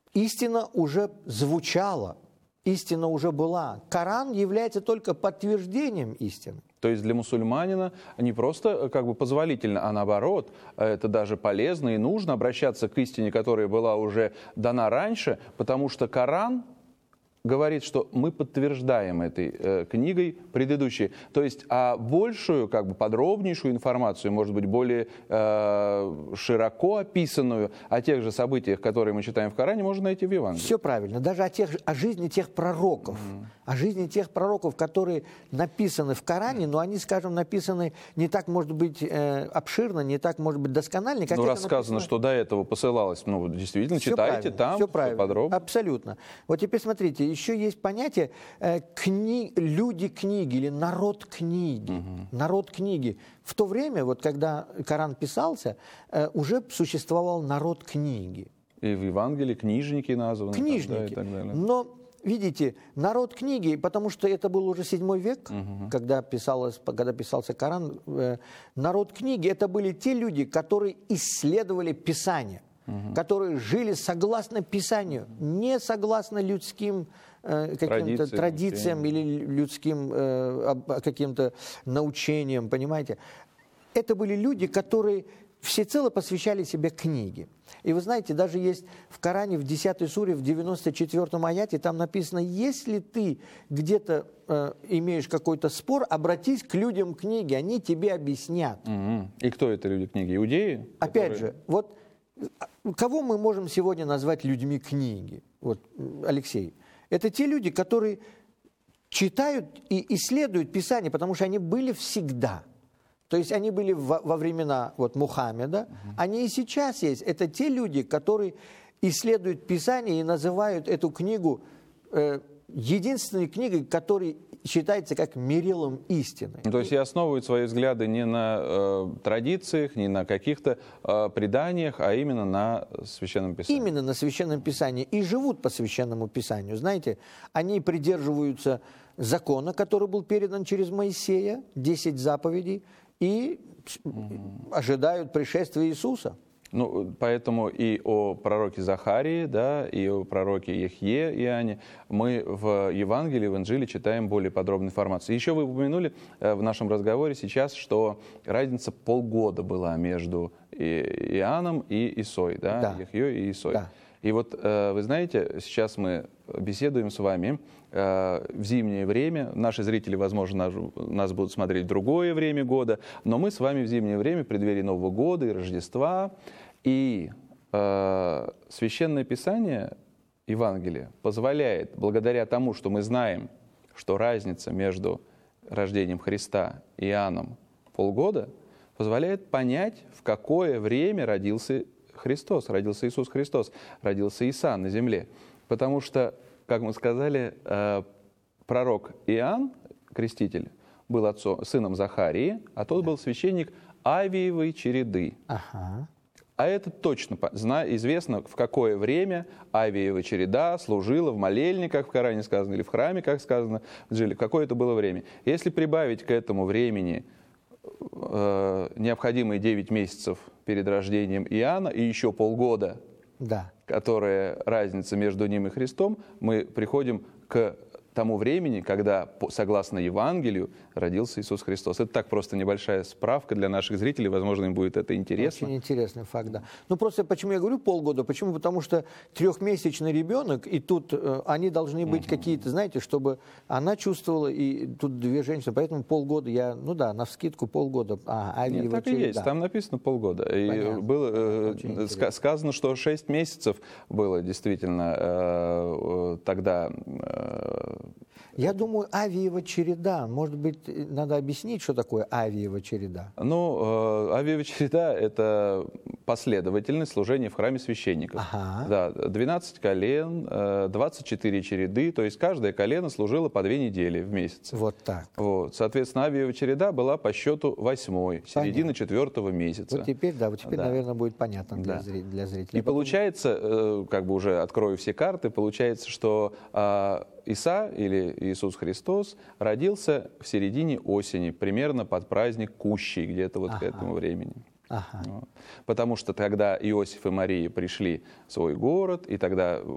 истина уже звучала, истина уже была. Коран является только подтверждением истины. То есть для мусульманина не просто как бы позволительно, а наоборот, это даже полезно и нужно обращаться к истине, которая была уже дана раньше, потому что Коран говорит, что мы подтверждаем этой книгой предыдущей. То есть, а большую, как бы подробнейшую информацию, может быть, более широко описанную о тех же событиях, которые мы читаем в Коране, можно найти в Евангелии. Все правильно. Даже о жизни тех пророков. О жизни тех пророков, которые написаны в Коране, но они, скажем, написаны не так, может быть, обширно, не так, может быть, досконально, как ну, это рассказано, написано. Что до этого посылалось, ну, действительно, Всё читайте правильно, там, всё всё правильно. подробно. Абсолютно. Вот теперь смотрите, еще есть понятие люди книги или народ книги. Народ книги. В то время, вот когда Коран писался, уже существовал народ книги. И в Евангелии книжники названы. Книжники. Там, да, и так далее. Но, видите, народ книги, потому что это был уже 7 век, когда писался Коран, народ книги, это были те люди, которые исследовали Писание, которые жили согласно Писанию, не согласно людским каким-то традициям или людским каким-то научениям, понимаете. Это были люди, которые всецело посвящали себе книге. И вы знаете, даже есть в Коране, в 10 суре, в 94-м аяте, там написано, если ты где-то имеешь какой-то спор, обратись к людям книги, они тебе объяснят. И кто это люди книги? Иудеи? Опять же, вот кого мы можем сегодня назвать людьми книги? Вот, Алексей, это те люди, которые читают и исследуют Писание, потому что они были всегда. То есть они были во времена вот, Мухаммеда, они и сейчас есть. Это те люди, которые исследуют Писание и называют эту книгу единственной книгой, которая считается как мерилом истины. То есть и основывают свои взгляды не на традициях, не на каких-то преданиях, а именно на Священном Писании. Именно на Священном Писании. И живут по Священному Писанию. Знаете, они придерживаются закона, который был передан через Моисея, 10 заповедей, и ожидают пришествия Иисуса. Ну, поэтому и о пророке Захарии, да, и о пророке Иехье, Иоанне мы в Евангелии, в Инжиле читаем более подробную информацию. Еще вы упомянули в нашем разговоре сейчас, что разница полгода была между Иоанном и Исой, да? Иехье и Исой. Да. И вот вы знаете, сейчас мы беседуем с вами в зимнее время. Наши зрители, возможно, нас будут смотреть в другое время года, но мы с вами в зимнее время, в преддверии Нового года и Рождества. И Священное Писание, Евангелие, позволяет, благодаря тому, что мы знаем, что разница между рождением Христа и Иоанном полгода, позволяет понять, в какое время родился Христос, родился Иисус Христос, родился Иса на земле. Потому что, как мы сказали, пророк Иоанн, креститель, был сыном Захарии, а тот был священник Авиевой череды. А это точно известно, в какое время Авиева череда служила в молельниках, в Коране сказано, или в храме, как сказано, в какое это было время. Если прибавить к этому времени необходимые 9 месяцев перед рождением Иоанна и еще полгода, которая разница между ним и Христом, мы приходим к тому времени, когда, согласно Евангелию, родился Иисус Христос. Это так просто небольшая справка для наших зрителей, возможно, им будет это интересно. Очень интересный факт, да. Ну, просто почему я говорю полгода? Почему? Потому что 3-месячный ребенок, и тут они должны быть какие-то, знаете, чтобы она чувствовала, и тут 2 женщины, поэтому полгода я, ну да, навскидку полгода. Нет, так и есть, там написано полгода. И было сказано, что 6 месяцев было действительно тогда. Я думаю, Авиева череда. Может быть, надо объяснить, что такое Авиева череда? Ну, Авиева череда – это последовательность служения в храме священников. Да, 12 колен, 24 череды, то есть каждое колено служило по 2 недели в месяц. Вот так. Вот. Соответственно, Авиева череда была по счету 8-й, середина 4-го месяца. Вот теперь, наверное, будет понятно для зрителей. И получается, как бы уже открою все карты, получается, что Иса, или Иисус Христос, родился в середине осени, примерно под праздник Кущей, где-то вот к этому времени. Вот. Потому что тогда Иосиф и Мария пришли в свой город, и тогда